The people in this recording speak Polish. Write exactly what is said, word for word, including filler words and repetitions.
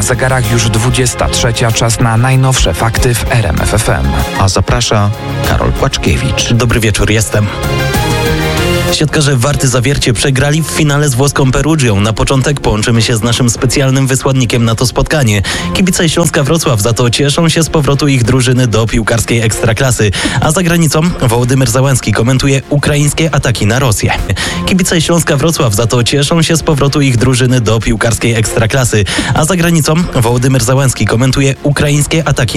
Na zegarach już dwudziesta trzecia, czas na najnowsze fakty w R M F F M. A zaprasza Karol Płaczkiewicz. Dobry wieczór, jestem. Siatkarze Warty Zawiercie przegrali w finale z włoską Perugią. Na początek połączymy się z naszym specjalnym wysłannikiem na to spotkanie. Kibice Śląska Wrocław za to cieszą się z powrotu ich drużyny do piłkarskiej ekstraklasy. A za granicą Wołodymyr Załęski komentuje ukraińskie ataki na Rosję. Kibice Śląska Wrocław za to cieszą się z powrotu ich drużyny do piłkarskiej ekstraklasy. A za granicą Wołodymyr Załęski komentuje ukraińskie ataki